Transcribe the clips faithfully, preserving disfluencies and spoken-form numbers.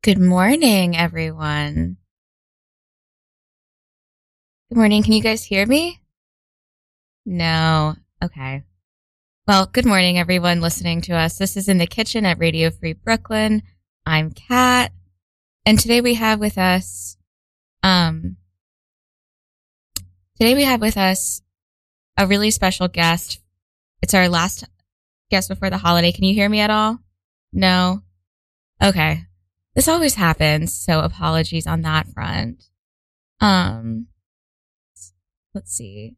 Good morning, everyone. Good morning. Can you guys hear me? No. Okay. Well, good morning, everyone listening to us. This is In the Kitchen at Radio Free Brooklyn. I'm Kat. And today we have with us, um, today we have with us a really special guest. It's our last guest before the holiday. Can you hear me at all? No? Okay. This always happens, so apologies on that front. Um, let's see.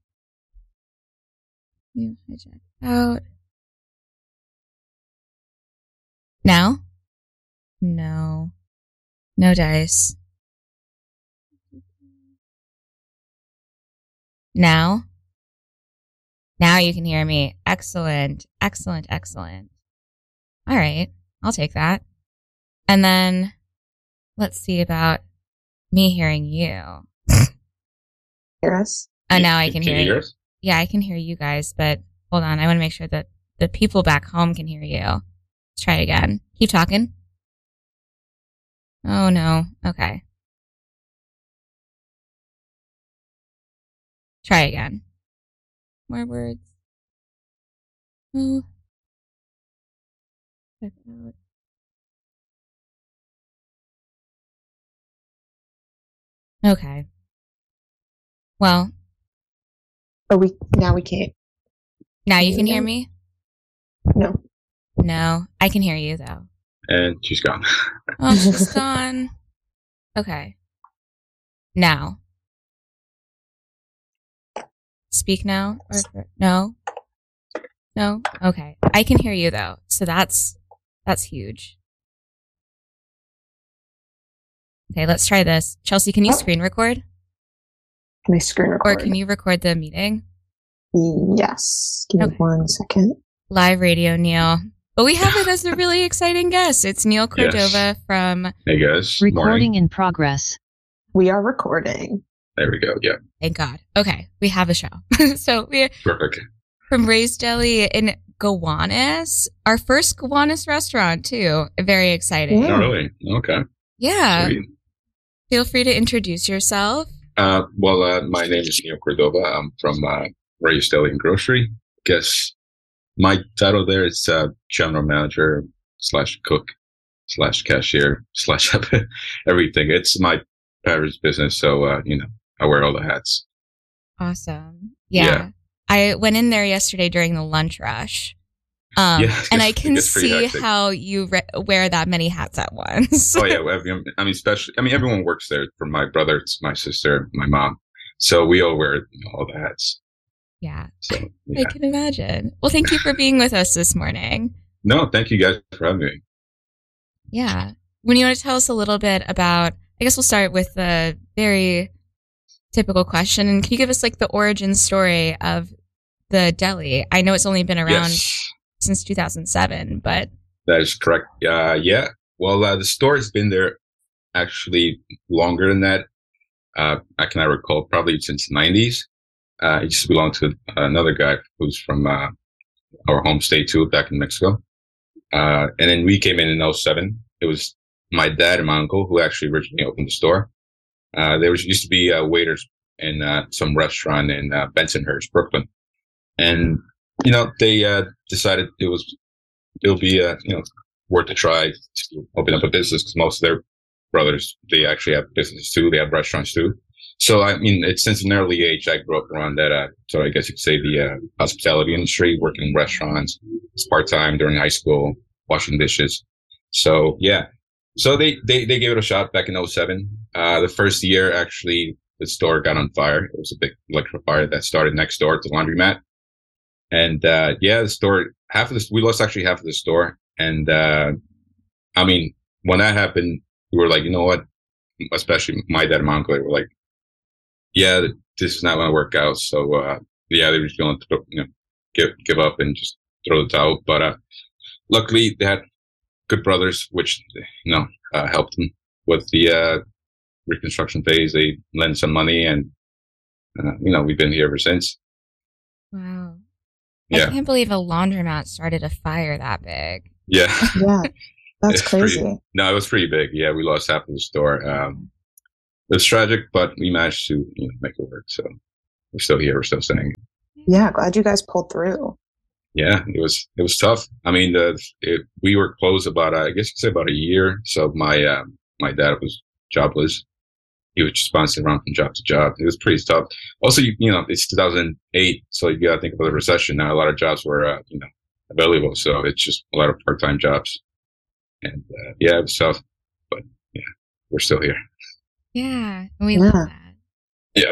You hijack out. Now? No. No dice. Now? Now you can hear me. Excellent. Excellent. Excellent. All right. I'll take that. And then let's see about me hearing you. Hear us? Oh, now I can, Can hear you you. hear us? Yeah, I can hear you guys, but hold on. I want to make sure that the people back home can hear you. Let's try again. Keep talking. Oh, no. Okay. Try again. More words. Oh. Check out. Okay. Well, Oh, we now we can't. now you can Yeah. hear me? No. No, I can hear you though. And she's gone. Oh, she's gone. Okay. Now. Speak now? Or for, no? No? Okay. I can hear you though. So that's, that's huge. Okay, let's try this. Chelsea, can you Oh. screen record? Can I screen Or record? can you record the meeting? Yes. Give me Okay. one second. Live radio, Neil. But we have with us a really exciting guest. It's Neil Cordova Yes. from, Hey guys. Recording Morning. in progress. We are recording. There we go. Yeah. thank God. Okay, we have a show. So we're Perfect. from Ray's Deli in Gowanus. Our first Gowanus restaurant, too. Very exciting. Yeah. Oh, really? Okay. Yeah. Sweet. Feel free to introduce yourself. Uh, well, uh, my name is Neil Cordova. I'm from uh, Ray's Deli and Grocery. Guess my title there is uh, general manager slash cook slash cashier slash everything. It's my parents' business, so uh, you know I wear all the hats. Awesome. Yeah. Yeah. I went in there yesterday during the lunch rush. Um, Yeah, and I it's- can it's pretty see hectic. how you re- wear that many hats at once. Oh yeah, well, every- I mean, especially I mean, everyone works there. From my brother to my sister, my mom. So we all wear you know, all the hats. Yeah. So I yeah. can imagine. Well, thank you for being with us this morning. No, thank you guys for having me. Yeah. When you want to tell us a little bit about, I guess we'll start with the very typical question. And can you give us like the origin story of the deli? I know it's only been around Yes, since two thousand seven, but that is correct. Uh, yeah. Well, uh, the store has been there actually longer than that. Uh, I cannot recall, probably since the nineties. Uh, it used to belong to another guy who's from uh, our home state too, back in Mexico. Uh, and then we came in in oh seven. It was my dad and my uncle who actually originally opened the store. Uh, there was used to be uh, waiters in uh, some restaurant in uh, Bensonhurst, Brooklyn, and you know they uh, decided it was it'll be uh, you know worth a try to open up a business because most of their brothers they actually have businesses too. They have restaurants too. So I mean, it's since an early age I grew up around that. Uh, so I guess you could say the uh, hospitality industry, working in restaurants, part time during high school, washing dishes. So yeah. So they, they, they gave it a shot back in oh seven. Uh, the first year, actually, the store got on fire. It was a big electrical fire that started next door to the laundromat. And, uh, yeah, the store, half of this, we lost actually half of the store. And, uh, I mean, when that happened, we were like, you know what? Especially my dad and my uncle, they were like, yeah, this is not going to work out. So, uh, yeah, they were just going to, you know, give, give up and just throw the towel. But, uh, luckily they had good brothers, which, you know, uh, helped them with the, uh, reconstruction phase. They lent some money and, uh, you know, we've been here ever since. wow. Yeah. I can't believe a laundromat started a fire that big. Yeah. Yeah. That's It's crazy. pretty, no, it was pretty big. Yeah, we lost half of the store. Um, it's tragic, but we managed to, you know, make it work. So we're still here. We're still staying. Yeah, glad you guys pulled through. Yeah, it was it was tough. I mean, the it, we were closed about uh, I guess you could say about a year. So my uh, my dad was jobless. He was just bouncing around from job to job. It was pretty tough. Also, you, you know, it's two thousand eight, so you got to think about the recession. Now, a lot of jobs were uh, you know available, so it's just a lot of part time jobs. And uh, yeah, it was tough, but yeah, we're still here. Yeah, and we Yeah. love that. Yeah.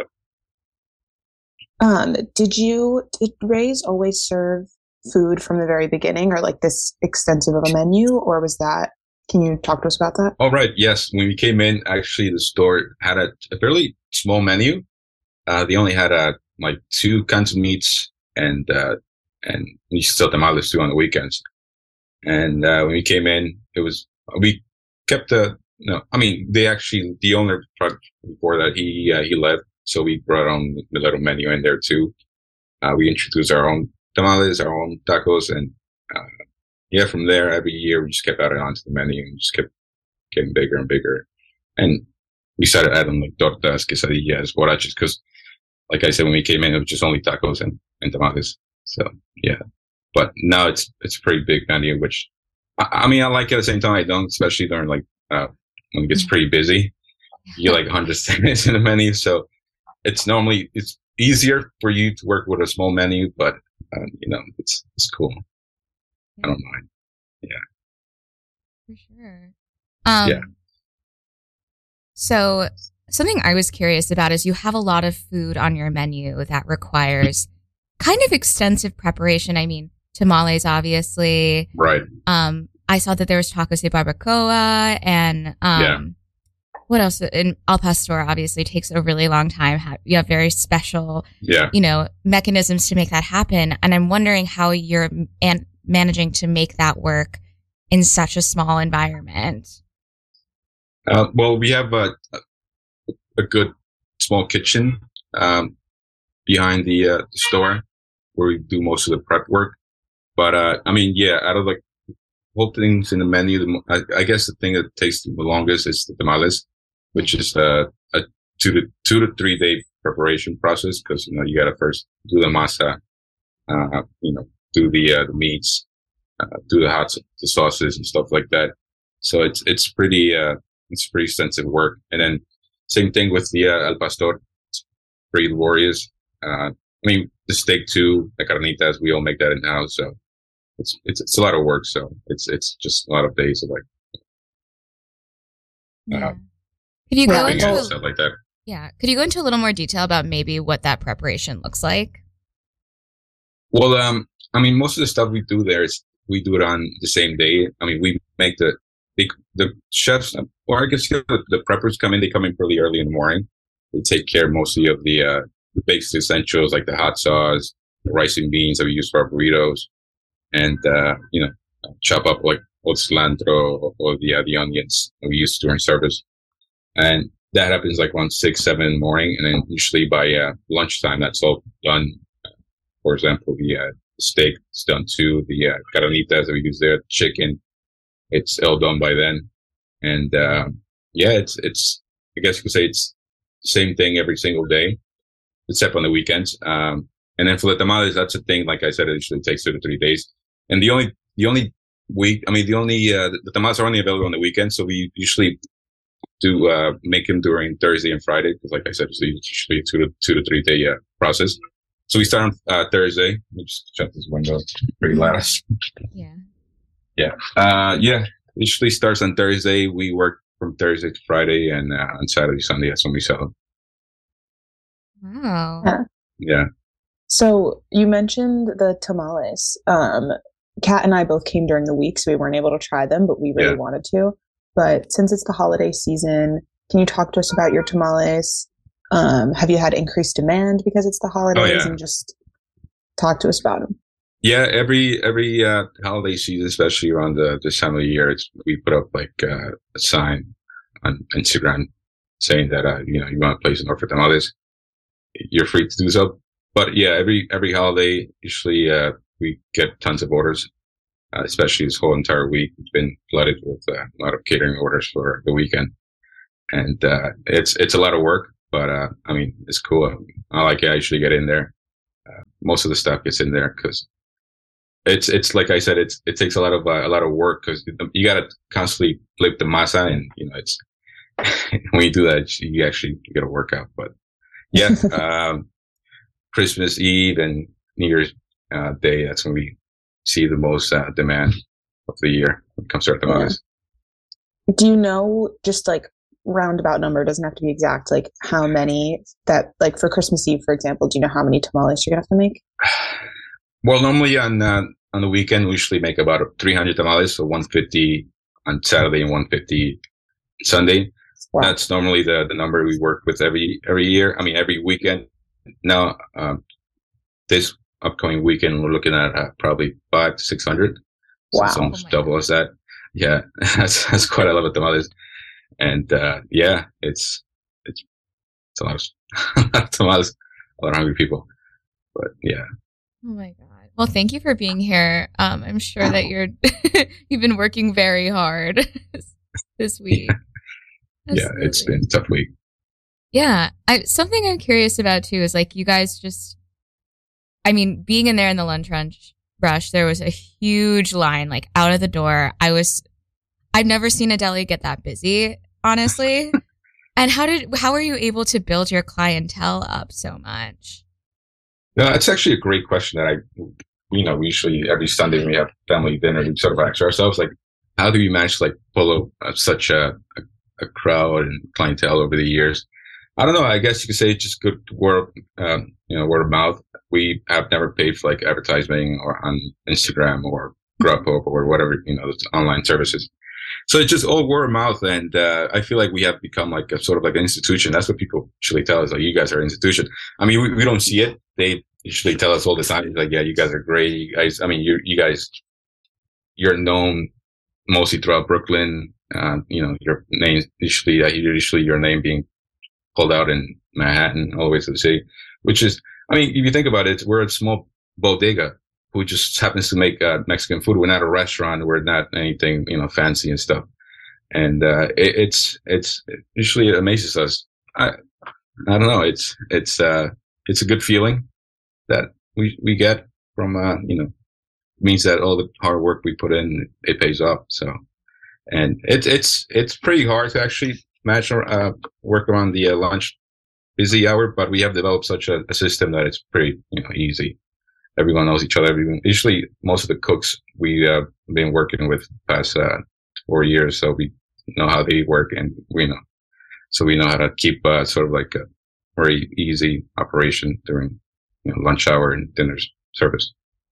Um, did you did Ray's always serve food from the very beginning, or like this extensive of a menu, or was that? Can you talk to us about that? All right. Yes. When we came in, actually, the store had a, a fairly small menu. Uh, they only had uh, like two kinds of meats, and uh, and we still tamales too on the weekends. And uh, when we came in, it was we kept the no. I mean, they actually the owner before that he uh, he left, so we brought on the little menu in there too. Uh, we introduced our own tamales, our own tacos, and uh, yeah, from there every year we just kept adding onto the menu and just kept getting bigger and bigger. And we started adding like tortas, quesadillas, borrachos, because like I said, when we came in, it was just only tacos and, and tamales. So yeah. But now it's it's a pretty big menu, which I, I mean I like it at the same time I don't, especially during like uh, when it gets pretty busy. You get like a hundred things in the menu, so it's normally it's easier for you to work with a small menu, but uh, you know it's it's cool. I don't mind. Yeah, for sure. Um, yeah. So something I was curious about is you have a lot of food on your menu that requires kind of extensive preparation. I mean, tamales, obviously. Right. Um, I saw that there was tacos de barbacoa and um, Yeah. what else? In Al Pastor, obviously, takes a really long time. You have very special, Yeah. you know, mechanisms to make that happen. And I'm wondering how you're man- managing to make that work in such a small environment. Uh, well, we have a a good small kitchen um, behind the, uh, the store where we do most of the prep work. But uh, I mean, yeah, out of like whole things in the menu, the, I, I guess the thing that takes the longest is the tamales, which is uh, a two to two to three day preparation process because you know you got to first do the masa, uh, you know, do the uh, the meats, uh, do the hot the sauces and stuff like that. So it's it's pretty uh, it's pretty extensive work. And then same thing with the uh, al pastor, it's pretty laborious. Uh, I mean, the steak too, the carnitas, we all make that in house, so. It's, it's, it's a lot of work. So it's, it's just a lot of days of like, Yeah. uh, Could you go Yeah, into and a, stuff like that. yeah? Could you go into a little more detail about maybe what that preparation looks like? Well, um, I mean, most of the stuff we do there is we do it on the same day. I mean, we make the, the, the chefs, or I guess the, the preppers come in, they come in pretty early in the morning. They take care mostly of the, uh, the basic essentials like the hot sauce, the rice and beans that we use for our burritos. And, uh, you know, chop up like old cilantro or the, uh, the onions that we use during service. And that happens like around six, seven in the morning. And then usually by, uh, lunchtime, that's all done. For example, the, uh, steak is done too. The, uh, carnitas that we use there, chicken, it's all done by then. And, uh, yeah, it's, it's, I guess you could say it's the same thing every single day, except on the weekends. Um, and then for the tamales, that's a thing. Like I said, it usually takes two to three days. And the only, the only week, I mean, the only, uh, the tamales are only available on the weekend. So we usually do, uh, make them during Thursday and Friday. Cause like I said, it's usually a two to, two to three day, uh, process. So we start on, uh, Thursday. Let me just shut this window. It's pretty loud. Yeah. Yeah. Uh, yeah. Usually starts on Thursday. We work from Thursday to Friday, and, uh, on Saturday, Sunday, that's when we sell. Wow. Yeah. Yeah. So you mentioned the tamales. Um, Kat and I both came during the week, so we weren't able to try them, but we really Yeah. wanted to. But since it's the holiday season, can you talk to us about your tamales? Um, have you had increased demand because it's the holidays? Oh, yeah. And just talk to us about them. Yeah, every every uh, holiday season, especially around the this time of the year, it's, we put up like uh, a sign on Instagram saying that uh, you know you want to place an order for tamales. You're free to do so. But yeah, every every holiday, usually uh, we get tons of orders. uh, especially this whole entire week. It's been flooded with uh, a lot of catering orders for the weekend, and uh, it's it's a lot of work. But uh, I mean, it's cool. I like it. I usually get in there. Uh, most of the stuff gets in there because it's it's like I said, it's it takes a lot of uh, a lot of work because you got to constantly flip the masa, and you know it's when you do that, you actually get a workout. But yeah, um, Christmas Eve and New Year's uh, Day, that's when we see the most uh, demand of the year when it comes to our tamales. Yeah. Do you know, just like roundabout number, doesn't have to be exact, like how many that, like for Christmas Eve, for example, do you know how many tamales you're gonna have to make? Well, normally on uh, on the weekend, we usually make about three hundred tamales, so one hundred fifty on Saturday and one hundred fifty Sunday. Wow. That's normally the, the number we work with every every year. I mean, every weekend. Now, um, this upcoming weekend, we're looking at uh, probably five to six hundred. Wow, so it's almost oh double God. as that. Yeah, that's that's quite a lot of tamales, and uh, yeah, it's it's it's a lot of, a lot of tamales, a lot of hungry people. But yeah. Oh my God. Well, thank you for being here. Um, I'm sure that you're you've been working very hard this week. Yeah, it's been a tough week. Yeah. I, something I'm curious about too is like you guys just, I mean, being in there in the lunch rush, rush, there was a huge line like out of the door. I was, I've never seen a deli get that busy, honestly. And how did, how were you able to build your clientele up so much? No, it's actually a great question that I, you know, we usually every Sunday when we have family dinner, we sort of ask ourselves, like, how do we manage to like pull a, such a, a a crowd and clientele over the years? I don't know. I guess you could say it's just good word, um, you know, word of mouth. We have never paid for like advertising or on Instagram or Grubhub or whatever, you know, those online services. So it's just all word of mouth. And, uh, I feel like we have become like a sort of like an institution. That's what people usually tell us. Like, you guys are an institution. I mean, we, we don't see it. They usually tell us all the time. It's like, yeah, you guys are great. You guys, I mean, you, you guys, you're known mostly throughout Brooklyn. Uh, you know, your name usually, uh, usually your name being called out in Manhattan all the way to the city, which is, I mean, if you think about it, we're a small bodega who just happens to make uh, Mexican food. We're not a restaurant. We're not anything, you know, fancy and stuff. And, uh, it, it's, it's, it usually it amazes us. I, I don't know. It's, it's, uh, it's a good feeling that we, we get from, uh, you know, means that all the hard work we put in, it pays off. So. And it's it's it's pretty hard to actually match or uh, work around the uh, lunch busy hour, but we have developed such a, a system that it's pretty you know easy. Everyone knows each other. Everyone, usually, most of the cooks we uh, been working with the past uh, four years, so we know how they work, and we know, so we know how to keep uh, sort of like a very easy operation during you know, lunch hour and dinner service.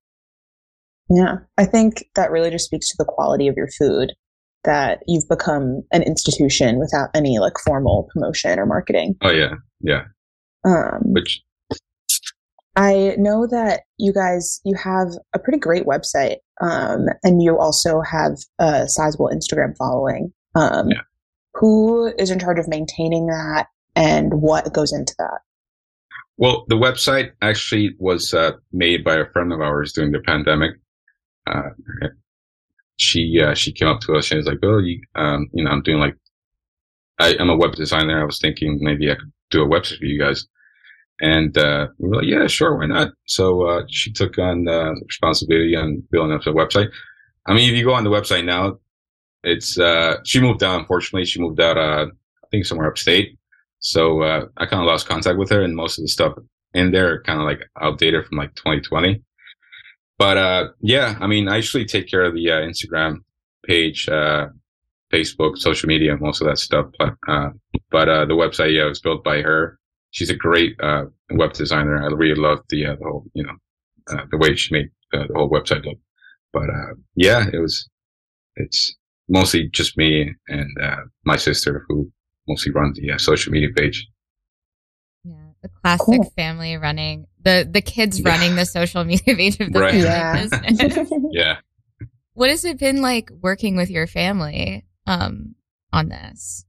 Yeah, I think that really just speaks to the quality of your food, that you've become an institution without any like formal promotion or marketing. Oh yeah, yeah. Um, Which I know that you guys, you have a pretty great website, um, and you also have a sizable Instagram following. Um, yeah. Who is in charge of maintaining that, and what goes into that? Well, the website actually was uh, made by a friend of ours during the pandemic. Uh, She, uh, she came up to us and was like, oh, you, um, you know, I'm doing like, I, I'm a web designer. I was thinking maybe I could do a website for you guys. And, uh, we were like, yeah, sure. Why not? So, uh, she took on, uh, responsibility on building up the website. I mean, if you go on the website now, it's, uh, she moved out, unfortunately. She moved out, uh, I think somewhere upstate. So, uh, I kind of lost contact with her, and most of the stuff in there are kind of like outdated from like twenty twenty. But, uh, yeah, I mean, I usually take care of the uh, Instagram page, uh, Facebook, social media, most of that stuff. But, uh, but, uh, the website, yeah, was built by her. She's a great, uh, web designer. I really love the, uh, the whole, you know, uh, the way she made uh, the whole website look. But, uh, yeah, it was, it's mostly just me and, uh, my sister who mostly run the uh, social media page. Yeah, the classic Cool. family running, the the kids Yeah. running the social media page of the Right. family Yeah. business. Yeah. What has it been like working with your family um, on this?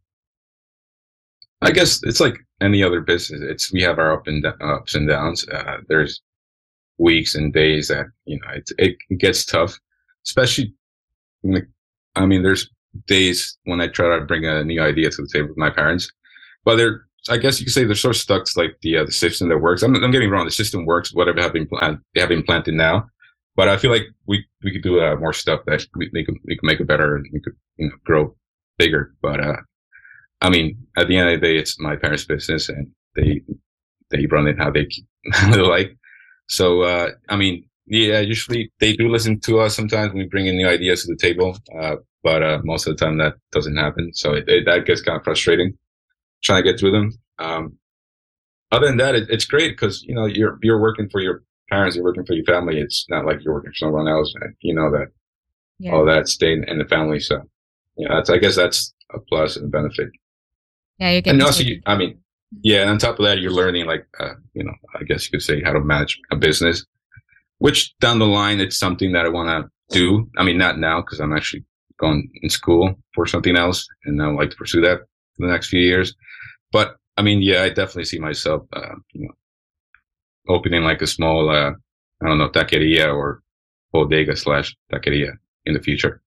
I guess it's like any other business. It's we have our up and da- ups and downs. Uh, there's weeks and days that you know it, it gets tough. especially, like, I mean, there's days when I try to bring a new idea to the table with my parents, but they're, I guess you could say they're so stuck to like the uh, the system that works. I'm, I'm getting wrong. The system works, whatever have been planned, they have implanted now. But I feel like we we could do uh, more stuff that we, we could we could make it better and we could, you know, grow bigger. But uh, I mean, at the end of the day, it's my parents' business and they they run it how they how they like. So uh, I mean, yeah, usually they do listen to us sometimes when we bring in new ideas to the table. Uh, but uh, most of the time that doesn't happen. So it, it, that gets kind of frustrating trying to get through them. Um, other than that, it, it's great because, you know, you're, you're working for your parents, you're working for your family. It's not like you're working for someone else. And you know that yeah. all that stayed in the family. So, yeah, that's, I guess that's a plus and a benefit. Yeah. You're getting and also, you, I mean, yeah. And on top of that, you're learning like, uh, you know, I guess you could say how to manage a business, which down the line, it's something that I want to do. I mean, not now because I'm actually going in school for something else and I would like to pursue that for the next few years. But I mean, yeah, I definitely see myself, uh, you know, opening like a small, uh, I don't know, taqueria or bodega slash taqueria in the future.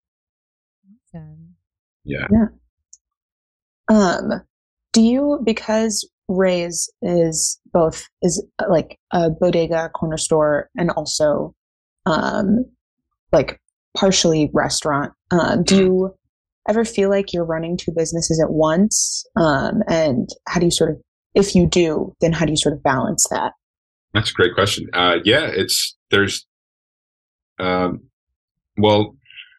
Awesome. Yeah. Yeah. Um, do you, because Ray's is both, is like a bodega, corner store, and also, um, like partially restaurant, um, do you ever feel like you're running two businesses at once? Um, and how do you sort of, if you do, then how do you sort of balance that? That's a great question. Uh, yeah, it's, there's, um, well,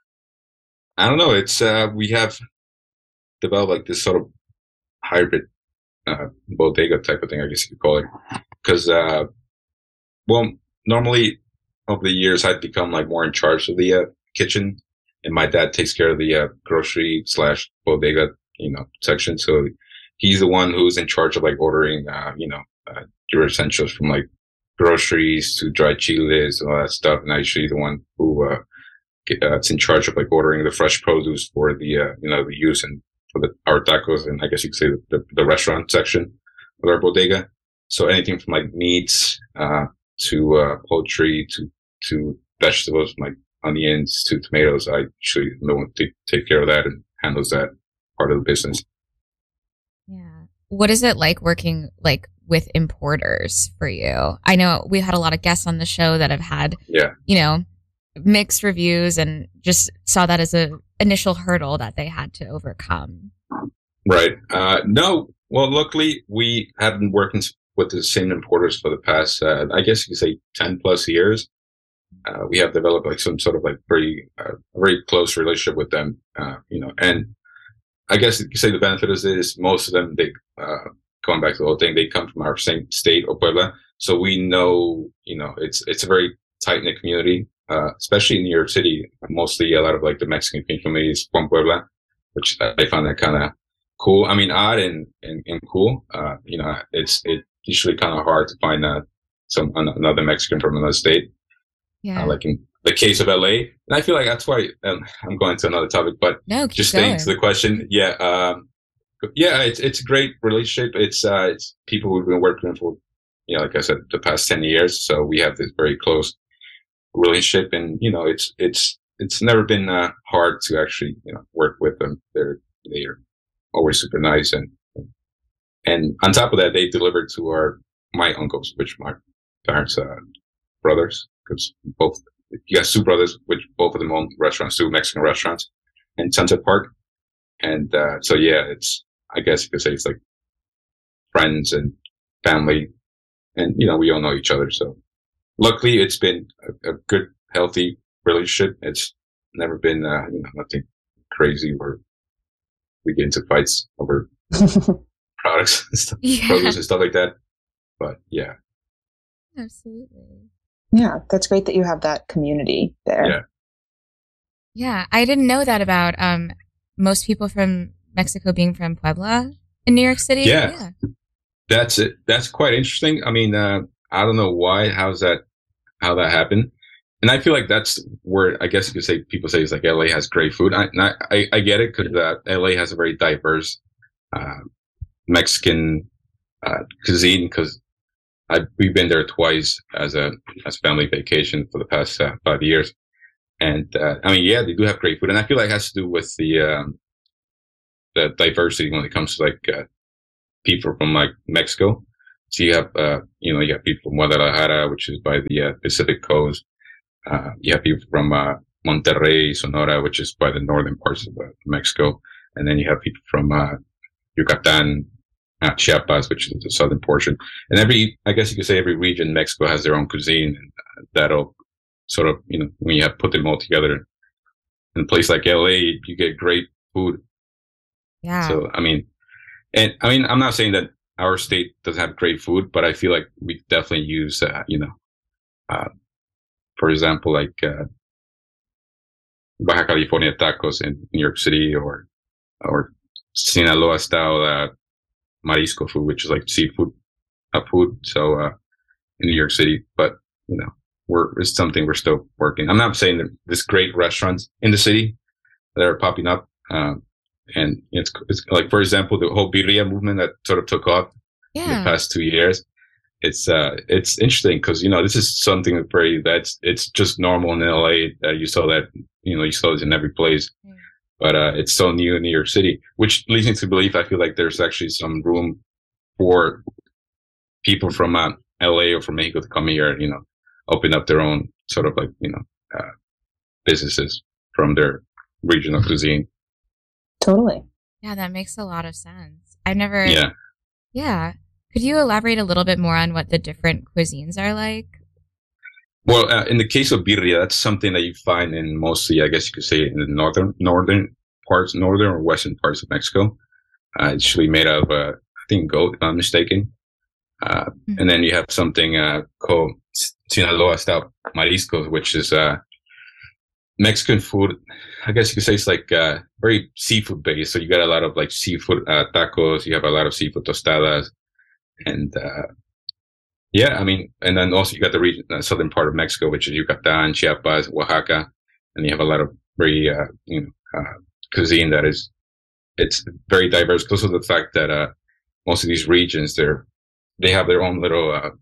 I don't know. It's, uh, we have developed like this sort of hybrid, uh, bodega type of thing, I guess you could call it. Cause, uh, well, normally over the years, I'd become like more in charge of the, uh, kitchen. And my dad takes care of the uh, grocery slash bodega, you know, section. So he's the one who's in charge of like ordering, uh, you know, uh, your essentials from like groceries to dried chiles and all that stuff. And I'm usually the one who, uh, get, uh, it's in charge of like ordering the fresh produce for the, uh, you know, the use and for the, our tacos. And I guess you could say the, the, the restaurant section of our bodega. So anything from like meats, uh, to, uh, poultry to, to vegetables, like onions to tomatoes. I usually the one to take care of that and handles that part of the business. Yeah. What is it like working like with importers for you? I know we had a lot of guests on the show that have had, yeah, you know, mixed reviews and just saw that as a initial hurdle that they had to overcome. Right. Uh, no. Well, luckily we have been working with the same importers for the past, uh, I guess you could say ten plus years. Uh, we have developed like some sort of like very, uh, very close relationship with them, uh, you know, and I guess you could say the benefit is this, most of them, they, uh, going back to the whole thing, they come from our same state of Puebla. So we know, you know, it's, it's a very tight knit community, uh, especially in New York City, mostly a lot of like the Mexican communities from Puebla, which I find that kind of cool. I mean, odd and, and, and cool. Uh, you know, it's, it's usually kind of hard to find, uh, some, another Mexican from another state. Yeah. Uh, like in the case of L A. And I feel like that's why um, I'm going to another topic, but no, just staying to the question. Yeah. Um, yeah, it's, it's a great relationship. It's, uh, it's people we've been working for, you know, like I said, the past ten years. So we have this very close relationship and, you know, it's, it's, it's never been, uh, hard to actually, you know, work with them. They're, they're always super nice. And, and on top of that, they delivered to our, my uncles, which my parents, uh, brothers. Because both, you got two brothers, which both of them own restaurants, two Mexican restaurants in Sunset Park. And, uh, so yeah, it's, I guess you could say it's like friends and family. And, you know, we all know each other. So luckily it's been a, a good, healthy relationship. It's never been, uh, you know, nothing crazy where we get into fights over products and stuff, yeah. produce and stuff like that. But yeah. Absolutely. Yeah, that's great that you have that community there. Yeah. Yeah, I didn't know that about um most people from Mexico being from Puebla in New York City. Yeah. yeah. That's it. That's quite interesting. I mean, uh, I don't know why, how's that, how that happened. And I feel like that's where I guess you could say people say it's like L A has great food. I, and I, I, I get it because uh, L A has a very diverse uh, Mexican uh, cuisine because I we've been there twice as a as family vacation for the past uh, five years, And uh, I mean, yeah, they do have great food, and I feel like it has to do with the um, the diversity when it comes to like uh, people from like Mexico. So you have, uh, you know, you have people from Guadalajara, which is by the uh, Pacific coast. Uh, you have people from uh, Monterrey, Sonora, which is by the northern parts of uh, Mexico, and then you have people from uh, Yucatan, uh, Chiapas, which is the southern portion. And every, I guess you could say, every region in Mexico has their own cuisine, and uh, that'll sort of, you know, when you have put them all together in a place like L A, you get great food. Yeah. So I mean, and I mean, I'm not saying that our state doesn't have great food, but I feel like we definitely use, uh, you know, uh, for example, like uh, Baja California tacos in New York City, or or Sinaloa style uh, marisco food, which is like seafood uh, food. So uh, in New York City, but you know, we're it's something we're still working. I'm not saying that there's great restaurants in the city that are popping up. Um, And it's, it's like, for example, the whole birria movement that sort of took off Yeah. in the past two years. It's, uh, it's interesting because, you know, this is something very, that's, it's just normal in L A. Uh, you saw that, you know, you saw this in every place, Mm. but, uh, it's so new in New York City, which leads me to believe, I feel like there's actually some room for people from, uh, L A or from Mexico to come here, you know, open up their own sort of like, you know, uh, businesses from their regional cuisine. Totally. Yeah, that makes a lot of sense. I've never. Yeah. Yeah. Could you elaborate a little bit more on what the different cuisines are like? Well, uh, in the case of birria, that's something that you find in mostly, I guess you could say, in the northern, northern parts, northern or western parts of Mexico. Uh, it's usually made of, uh, I think, goat, if I'm mistaken. Uh, Mm-hmm. and then you have something uh, called Sinaloa style mariscos, which is uh, Mexican food. I guess you could say it's like uh, very seafood based. So you got a lot of like seafood uh, tacos. You have a lot of seafood tostadas, and uh, yeah, I mean, and then also you got the region, uh, southern part of Mexico, which is Yucatan, Chiapas, Oaxaca, and you have a lot of very uh, you know uh, cuisine that is it's very diverse because of the fact that uh, most of these regions they're they have their own little, uh,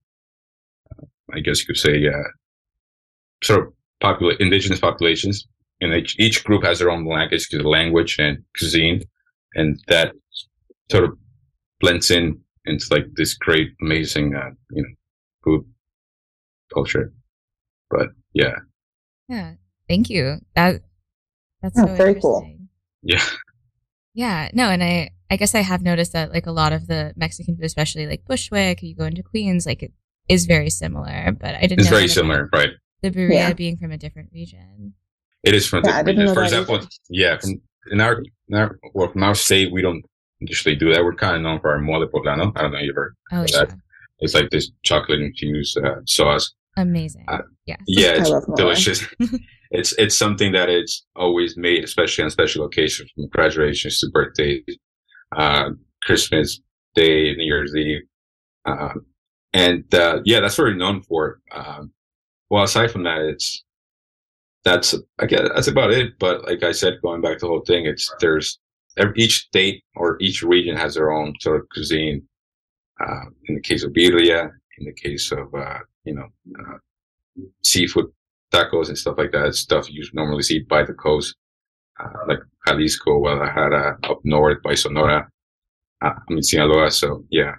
I guess you could say, uh, sort of popula- indigenous populations. And each, each group has their own language, language and cuisine. And that sort of blends in into like this great, amazing, uh, you know, food culture. But yeah. Yeah. Thank you. That That's Yeah, so very cool. interesting. Yeah. Yeah. No, and I, I guess I have noticed that like a lot of the Mexican food, especially like Bushwick, you go into Queens, like it is very similar, but I didn't It's know very that similar, about right? the burrito Yeah. being from a different region. It is from Yeah, I different didn't regions. know For that example, either. yeah, from in our, in our, well, from our state, we don't usually do that. We're kind of known for our mole poblano. I don't know if you ever Oh, heard yeah. that. It's like this chocolate infused uh, sauce. Amazing. Uh, yes. Yeah, I it's love mole. delicious. it's it's something that it's always made, especially on special occasions, from graduations to birthdays, uh, Christmas Day, New Year's Eve, um, and uh, yeah, that's what we're known for. Um, well, aside from that, it's that's I guess that's about it. But like I said, going back to the whole thing, it's there's every, each state or each region has their own sort of cuisine. Uh, in the case of birria, in the case of uh, you know uh, seafood tacos and stuff like that, it's stuff you normally see by the coast, uh, like Jalisco, Guadalajara, up north by Sonora, uh, I mean Sinaloa. So yeah,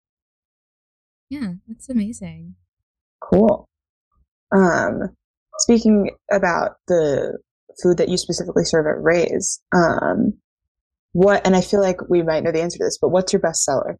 Yeah, that's amazing. Cool. Um, speaking about the food that you specifically serve at Ray's, um, what, and I feel like we might know the answer to this, but what's your best seller?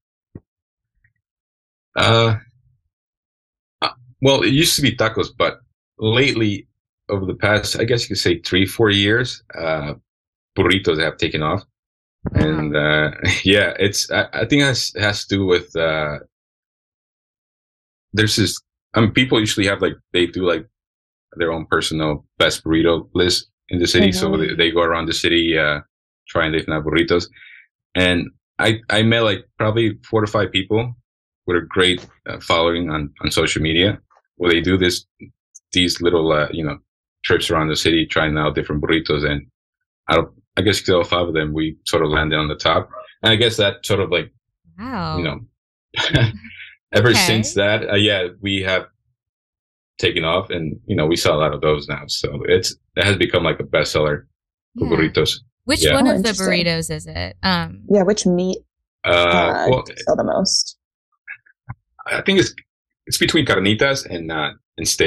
uh, uh, well, it used to be tacos, but lately, over the past, I guess you could say three, four years, uh, burritos have taken off. Wow. And, uh, yeah, it's, I, I think it has, has to do with, uh, there's this, I mean, people usually have like, they do like their own personal best burrito list in the city. So they, they go around the city, uh, trying different burritos. And I, I met like probably four to five people with a great uh, following on, on social media where they do this, these little, uh, you know, trips around the city, trying out different burritos. And I don't, I guess all five of them, we sort of landed on the top. And I guess that sort of like, Wow. you know, ever Okay. since that, uh, yeah, we have taking off, and you know we sell a lot of those now. So it's it has become like a bestseller for Yeah. burritos. Which Yeah. one Oh, of the interesting. burritos is it? Um, Yeah, which meat Uh, uh, well, do you sell the most? I think it's it's between carnitas and uh, and steak.